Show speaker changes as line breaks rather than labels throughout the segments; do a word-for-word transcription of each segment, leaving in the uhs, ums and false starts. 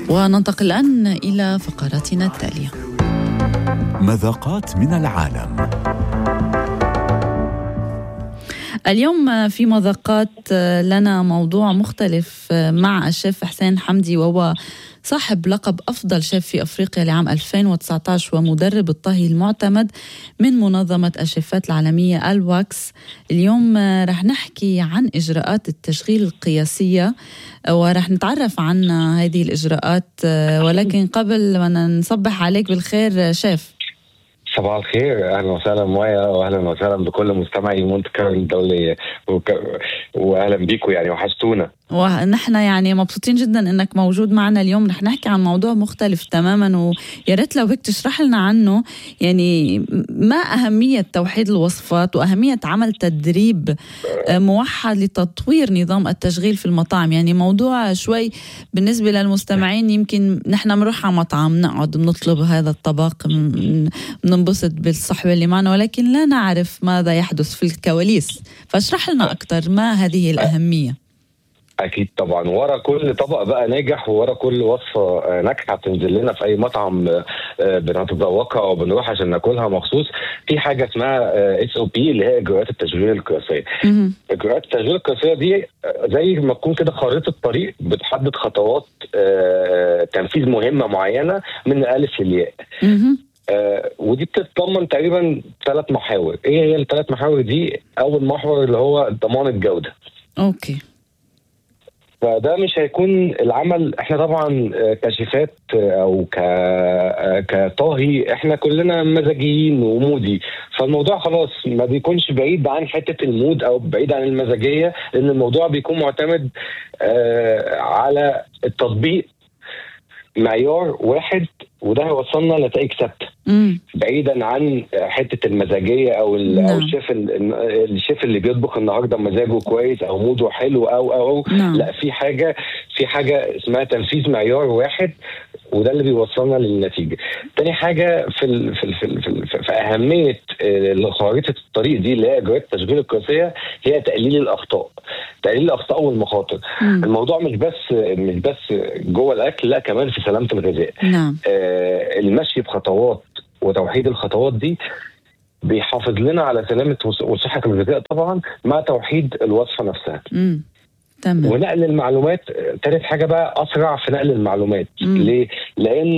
وننتقل الآن إلى فقراتنا التالية.
مذاقات من العالم.
اليوم في مذاقات لنا موضوع مختلف مع الشيف حسين حمدي، وهو صاحب لقب أفضل شيف في أفريقيا لعام ألفين وتسعة عشر ومدرب الطهي المعتمد من منظمة الشيفات العالمية الواكس. اليوم رح نحكي عن إجراءات التشغيل القياسية ورح نتعرف عن هذه الإجراءات، ولكن قبل ما نصبح عليك بالخير شيف.
صباح الخير، اهلا وسهلا مايا، واهلا وسهلا بكل مستمعي مونت كارلو الدوليه، وك... واهلا بيكم، يعني وحشتونا.
ونحن يعني مبسوطين جدا انك موجود معنا اليوم. رح نحكي عن موضوع مختلف تماما، ويا ريت لو هيك تشرح لنا عنه، يعني ما اهميه توحيد الوصفات واهميه عمل تدريب موحد لتطوير نظام التشغيل في المطاعم. يعني موضوع شوي بالنسبه للمستمعين، يمكن نحن بنروح على مطعم نقعد بنطلب هذا الطبق، بننبسط بالصحبه اللي معنا، ولكن لا نعرف ماذا يحدث في الكواليس. فاشرح لنا اكثر ما هذه الاهميه.
اكيد طبعا، ورا كل طبق بقى ناجح وورا كل وصفه ناجحه بتنزل لنا في اي مطعم بنتذوقها او بنروح عشان ناكلها مخصوص، في حاجه اسمها اس او بي اللي هي اجراءات التشغيل القياسيه. اجراءات التشغيل القياسيه دي زي ما تكون كده خريطه طريق بتحدد خطوات تنفيذ مهمه معينه من الالف للياء. آه ودي بتتضمن تقريبا ثلاث محاور. ايه هي الثلاث محاور دي؟ اول محور اللي هو ضمان الجوده.
اوكي.
فده مش هيكون العمل، احنا طبعا كشيفات او كطاهي احنا كلنا مزاجيين ومودي، فالموضوع خلاص ما بيكونش بعيد عن حته المود او بعيد عن المزاجيه، لان الموضوع بيكون معتمد آه على التطبيق معيار واحد، وده هيوصلنا لنتائج ثابته بعيدا عن حته المزاجيه او
نعم.
او الشيف الشيف اللي بيطبخ النهارده مزاجه كويس او موده حلو او او, أو.
نعم.
لا، في حاجه في حاجه اسمها تنفيذ معيار واحد، وده اللي بيوصلنا للنتيجه. تاني حاجه في ال في ال في, ال في, ال في اهميه خريطه الطريق دي اللي هي اجراءات التشغيل القياسيه، هي تقليل الاخطاء تقليل الاخطاء والمخاطر. مم. الموضوع مش بس مش بس جوه الاكل، لا كمان في سلامه الغذاء.
نعم.
آه المشي بخطوات وتوحيد الخطوات دي بيحافظ لنا على سلامه وصحه الغذاء طبعا، مع توحيد الوصفه نفسها.
امم تمام.
ونقل المعلومات، ثالث حاجه بقى اسرع في نقل المعلومات. مم. ليه؟ لان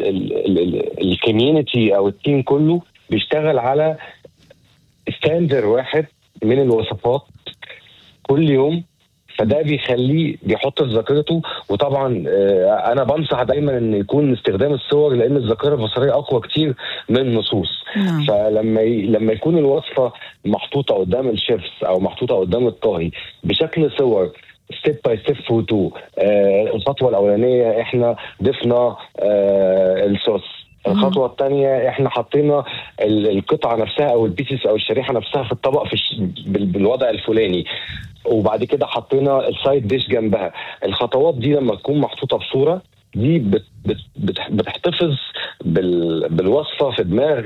الكوميونتي او التيم كله بيشتغل على ستاندر واحد من الوصفات كل يوم، فده بيخليه بيحط في ذاكرته. وطبعا انا بنصح دايما ان يكون استخدام الصور، لان الذاكره البصريه اقوى كتير من النصوص.
نعم.
فلما ي... لما يكون الوصفه محطوطه قدام الشيفs او محطوطه قدام الطاهي بشكل صور ستيب باي ستيب فوتو، آه الخطوه الاولانيه احنا ضفنا آه الصوص، الخطوه الثانيه احنا حطينا القطعه نفسها او البيسس او الشريحه نفسها في الطبق في الش... بالوضع الفلاني، وبعد كده حطينا السايد ديش جنبها. الخطوات دي لما تكون محطوطه بصوره دي بت بت بت بتحتفظ بال بالوصفه في دماغ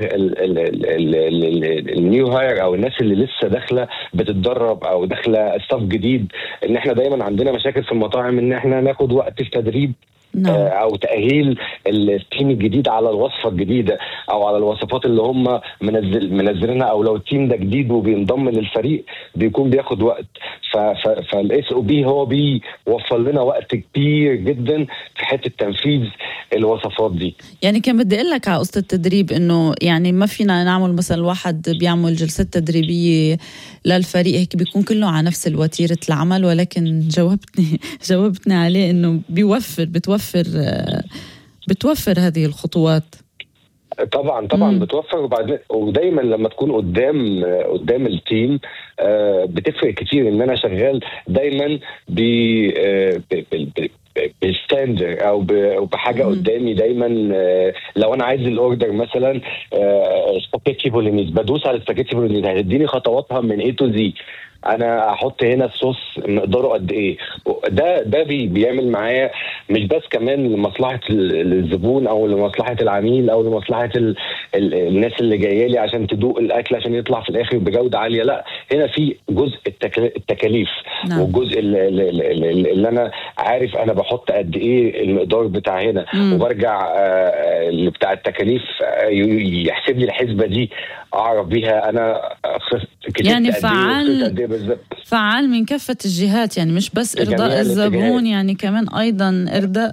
النيو هاير او الناس اللي لسه داخله بتتدرب او داخله ستاف جديد. ان احنا دايما عندنا مشاكل في المطاعم ان احنا ناخد وقت في تدريب
نعم.
او تاهيل التيم الجديد على الوصفه الجديده او على الوصفات اللي هم منزل منزلينها، او لو التيم ده جديد وبينضم للفريق بيكون بياخد وقت. فالاس او بي هو بيوفر لنا وقت كبير جدا في حته تنفيذ الوصفات دي.
يعني كان بدي اقول لك على قصه التدريب، انه يعني ما فينا نعمل مثلا واحد بيعمل جلسات تدريبيه للفريق هيك بيكون كله على نفس الوتيره العمل، ولكن جاوبتني جاوبتني عليه انه بيوفر بتوفر بتوفر هذه الخطوات.
طبعا طبعا مم. بتوفر. وبعدين ودايما لما تكون قدام قدام التيم بتفرق كتير ان انا شغال دايما ب بالستاندر او بحاجه مم. قدامي دايما. لو انا عايز الاوردر مثلا سباكيتي بولينيز، بدوس على السباكيتي بولينيز هتديني خطواتها من اي تو زي، انا احط هنا الصوص مقداره قد ايه. ده ده بي بيعمل معايا مش بس كمان لمصلحه الزبون او لمصلحه العميل او لمصلحه ال ال الناس اللي جايه لي عشان تدوق الاكل عشان يطلع في الاخر بجوده عاليه، لا هنا في جزء التكاليف. نعم. والجزء اللي, اللي, اللي انا عارف انا بحط قد ايه المقدار بتاع هنا. مم. وبرجع اللي بتاع التكاليف يحسب لي الحسبه دي اعرف بيها انا
يعني فعال فعال من كافه الجهات، يعني مش بس ارضاء الزبون، يعني كمان ايضا ارضاء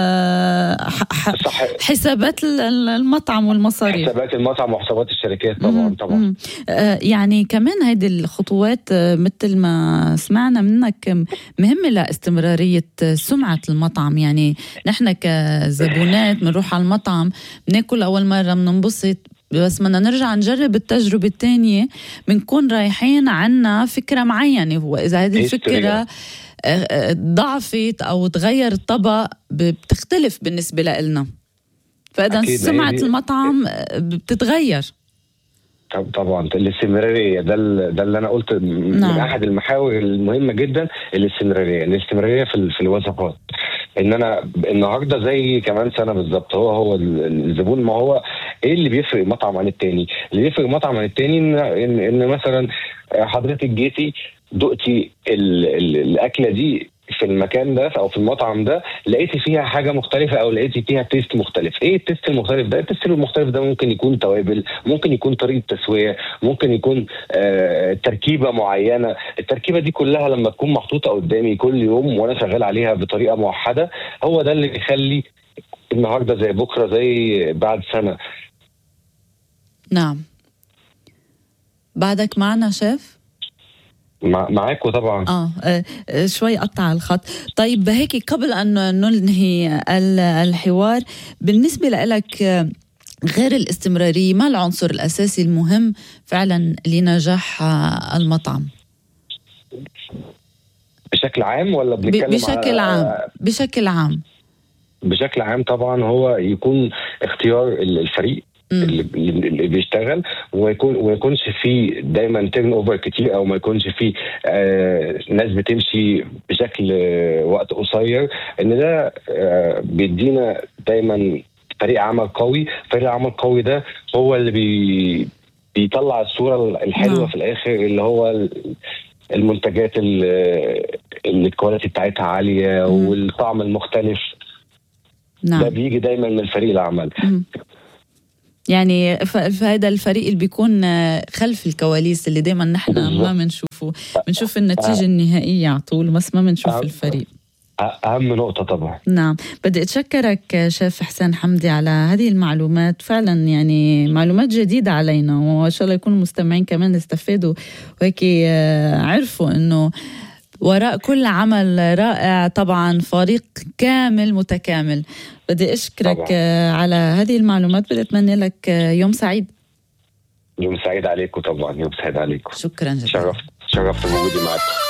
حسابات المطعم والمصاريف،
حسابات المطعم وحسابات الشركات طبعا. مم. طبعا
يعني كمان هيدي الخطوات مثل ما سمعنا منك مهمه لاستمراريه سمعه المطعم. يعني نحن كزبونات بنروح على المطعم بناكل اول مره بننبسط، بس بدنا نرجع نجرب التجربة الثانية بنكون رايحين عنا فكرة معينة، وإذا هذه الفكرة ضعفت أو تغير الطبق بتختلف بالنسبة لنا، فإذا سمعة المطعم بتتغير.
طبعا الاستمراريه ده ده اللي انا قلت من نعم. احد المحاور المهمه جدا الاستمراريه الاستمراريه في في الوصفات. ان انا النهارده زي كمان سنه بالظبط هو هو الزبون. ما هو ايه اللي بيفرق مطعم عن التاني؟ اللي بيفرق مطعم عن التاني ان ان, إن مثلا حضرتك جيتي دقتي الاكله دي في المكان ده او في المطعم ده، لقيتي فيها حاجه مختلفه او لقيتي فيها تيست مختلف. ايه التيست المختلف ده؟ التيست المختلف ده ممكن يكون توابل، ممكن يكون طريقه تسويه، ممكن يكون آه تركيبه معينه. التركيبه دي كلها لما تكون محطوطه قدامي كل يوم وانا شغال عليها بطريقه موحده، هو ده اللي بيخلي النهارده زي بكره زي بعد سنه.
نعم. بعدك معنا شيف؟
معاكوا طبعا.
آه, اه شوي قطع الخط. طيب هيك قبل أن ننهي الحوار، بالنسبة لك غير الاستمرارية ما العنصر الأساسي المهم فعلا لنجاح المطعم؟
بشكل عام ولا بنتكلم
بشكل عام؟ بشكل عام
بشكل عام طبعا هو يكون اختيار الفريق اللي, اللي بيشتغل، ويكون ويكونش فيه دايما تيرن اوفر كتير، او ما يكونش فيه آه ناس بتمشي بشكل آه وقت قصير. ان ده آه بيدينا دايما فريق عمل قوي. فريق العمل القوي ده هو اللي بي بيطلع الصوره الحلوه نعم. في الاخر، اللي هو المنتجات اللي الكواليتي بتاعتها عاليه مم. والطعم المختلف نعم. ده بيجي دايما من فريق العمل. مم.
يعني فهذا الفريق اللي بيكون خلف الكواليس اللي دايما نحن ما بنشوفه، بنشوف النتيجة النهائية على طول بس ما بنشوف الفريق.
أهم نقطة طبعا.
نعم. بدي أتشكرك شيف حسين حمدي على هذه المعلومات، فعلا يعني معلومات جديدة علينا، وإن شاء الله يكونوا المستمعين كمان استفادوا وهيك عرفوا إنه وراء كل عمل رائع طبعا فريق كامل متكامل. بدي أشكرك طبعا على هذه المعلومات، بدي أتمنى لك يوم سعيد.
يوم سعيد عليكم طبعا، يوم سعيد عليكم.
شكرا جدا.
شرفت شرفت بوجودي معك.